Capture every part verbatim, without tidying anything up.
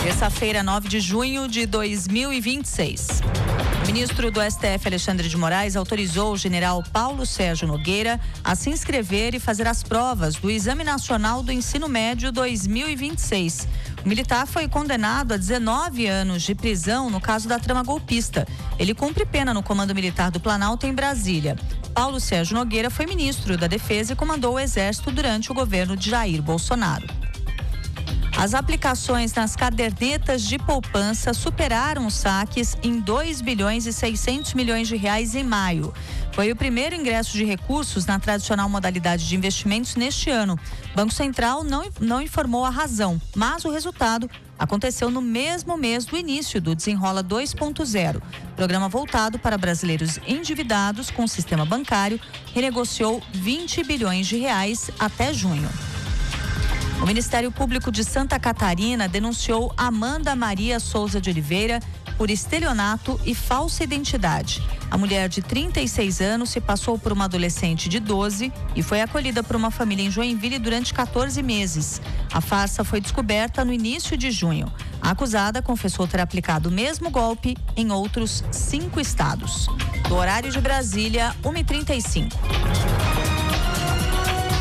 Terça-feira, nove de junho de dois mil e vinte e seis. O ministro do S T F, Alexandre de Moraes, autorizou o general Paulo Sérgio Nogueira a se inscrever e fazer as provas do Exame Nacional do Ensino Médio dois mil e vinte e seis. O militar foi condenado a dezenove anos de prisão no caso da trama golpista. Ele cumpre pena no Comando Militar do Planalto, em Brasília. Paulo Sérgio Nogueira foi ministro da Defesa e comandou o Exército durante o governo de Jair Bolsonaro. As aplicações nas cadernetas de poupança superaram os saques em dois bilhões e seiscentos milhões de reais em maio. Foi o primeiro ingresso de recursos na tradicional modalidade de investimentos neste ano. O Banco Central não, não informou a razão, mas o resultado aconteceu no mesmo mês do início do Desenrola dois ponto zero. Programa voltado para brasileiros endividados com o sistema bancário renegociou vinte bilhões de reais até junho. O Ministério Público de Santa Catarina denunciou Amanda Maria Souza de Oliveira por estelionato e falsa identidade. A mulher de trinta e seis anos se passou por uma adolescente de doze e foi acolhida por uma família em Joinville durante quatorze meses. A farsa foi descoberta no início de junho. A acusada confessou ter aplicado o mesmo golpe em outros cinco estados. Do horário de Brasília, uma e trinta e cinco.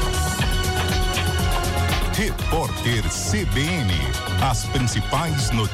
Repórter C B N. As principais notícias.